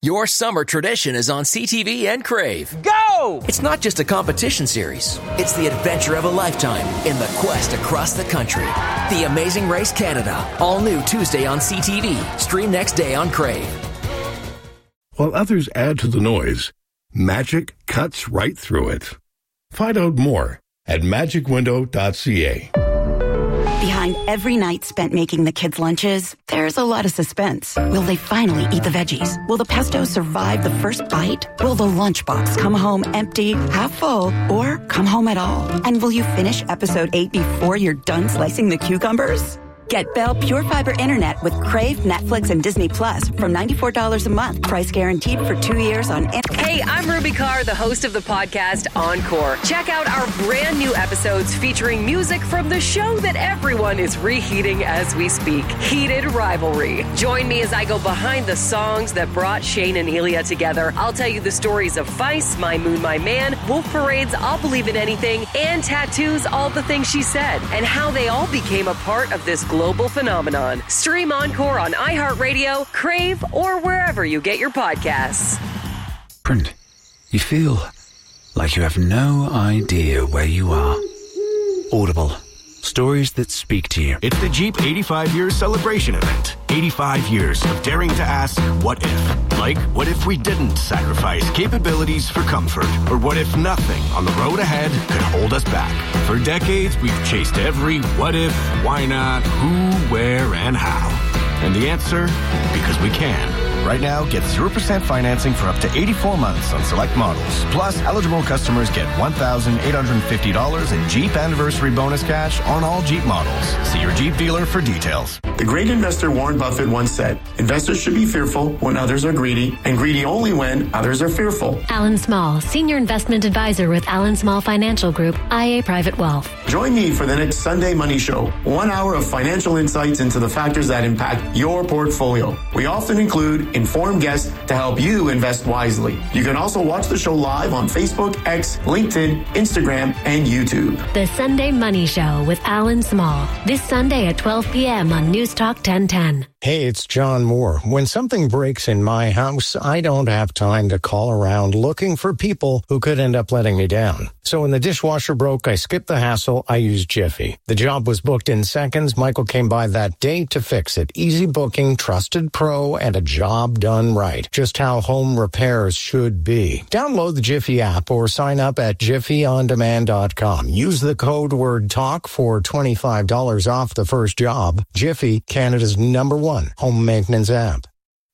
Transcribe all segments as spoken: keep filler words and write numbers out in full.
Your summer tradition is on C T V and Crave. Go! It's not just a competition series. It's the adventure of a lifetime in the quest across the country. The Amazing Race Canada. All new Tuesday on C T V. Stream next day on Crave. While others add to the noise, magic cuts right through it. Find out more at magic window dot c a. Behind every night spent making the kids' lunches, there's a lot of suspense. Will they finally eat the veggies? Will the pesto survive the first bite? Will the lunchbox come home empty, half full, or come home at all? And will you finish episode eight before you're done slicing the cucumbers? Get Bell Pure Fiber Internet with Crave, Netflix, and Disney Plus from ninety-four dollars a month. Price guaranteed for two years on... Hey, I'm Ruby Carr, the host of the podcast Encore. Check out our brand new episodes featuring music from the show that everyone is reheating as we speak, Heated Rivalry. Join me as I go behind the songs that brought Shane and Elia together. I'll tell you the stories of Feist, My Moon, My Man, Wolf Parade's I'll Believe in Anything, and Tattoos, All the Things She Said, and how they all became a part of this global phenomenon. Stream Encore on iHeartRadio, Crave, or wherever you get your podcasts. Print. You feel like you have no idea where you are. Audible. Stories that speak to you. It's the Jeep eighty-five year celebration event. eighty-five years of daring to ask, what if? Like, what if we didn't sacrifice capabilities for comfort? Or what if nothing on the road ahead could hold us back? For decades, we've chased every what if, why not, who, where, and how. And the answer? Because we can. Right now, get zero percent financing for up to eighty-four months on select models. Plus, eligible customers get one thousand eight hundred fifty dollars in Jeep Anniversary Bonus Cash on all Jeep models. See your Jeep dealer for details. The great investor Warren Buffett once said, investors should be fearful when others are greedy, and greedy only when others are fearful. Alan Small, Senior Investment Advisor with Alan Small Financial Group, I A Private Wealth. Join me for the next Sunday Money Show. One hour of financial insights into the factors that impact your portfolio. We often include informed guests to help you invest wisely. You can also watch the show live on Facebook, X, LinkedIn, Instagram, and YouTube. The Sunday Money Show with Alan Small. This Sunday at twelve p.m. on News Talk ten ten. Hey, it's John Moore. When something breaks in my house, I don't have time to call around looking for people who could end up letting me down. So when the dishwasher broke, I skipped the hassle. I used Jiffy. The job was booked in seconds. Michael came by that day to fix it. Easy booking, trusted pro, and a job done right. Just how home repairs should be. Download the Jiffy app or sign up at jiffy on demand dot com. Use the code word TALK for twenty-five dollars off the first job. Jiffy, Canada's number one home maintenance app.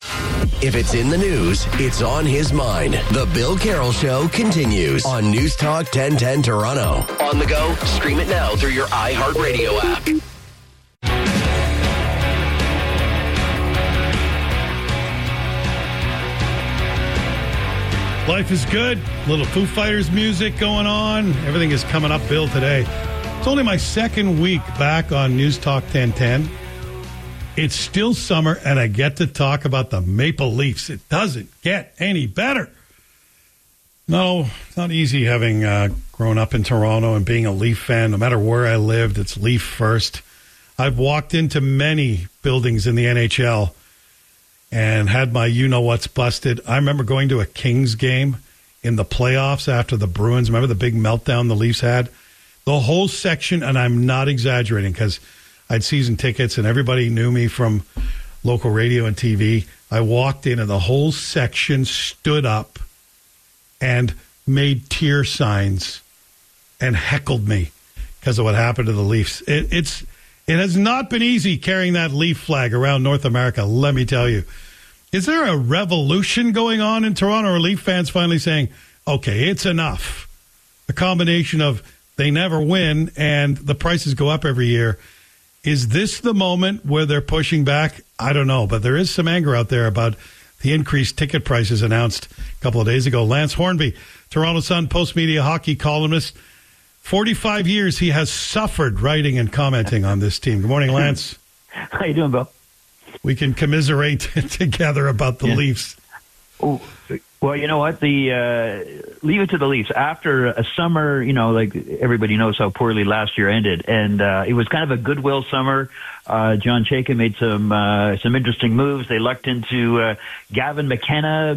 If it's in the news, it's on his mind. The Bill Carroll Show continues on News Talk ten ten Toronto. On the go, stream it now through your iHeartRadio app. Life is good. Little Foo Fighters music going on. Everything is coming up, Bill, today. It's only my second week back on News Talk ten ten. It's still summer, and I get to talk about the Maple Leafs. It doesn't get any better. No, it's not easy having uh, grown up in Toronto and being a Leaf fan. No matter where I lived, it's Leaf first. I've walked into many buildings in the N H L and had my you-know-what's busted. I remember going to a Kings game in the playoffs after the Bruins. Remember the big meltdown the Leafs had? The whole section, and I'm not exaggerating because I had season tickets and everybody knew me from local radio and T V. I walked in and the whole section stood up and made tear signs and heckled me because of what happened to the Leafs. It, it's it has not been easy carrying that Leaf flag around North America, let me tell you. Is there a revolution going on in Toronto, or Leaf fans finally saying, okay, it's enough? A combination of they never win and the prices go up every year. Is this the moment where they're pushing back? I don't know, but there is some anger out there about the increased ticket prices announced a couple of days ago. Lance Hornby, Toronto Sun post-media hockey columnist. forty-five years he has suffered writing and commenting on this team. Good morning, Lance. How you doing, Bill? We can commiserate together about the yeah. Leafs. Oh, well, you know what? The uh, leave it to the Leafs. After a summer, you know, like everybody knows how poorly last year ended, and uh, it was kind of a goodwill summer. Uh, John Chayka made some uh, some interesting moves. They lucked into uh, Gavin McKenna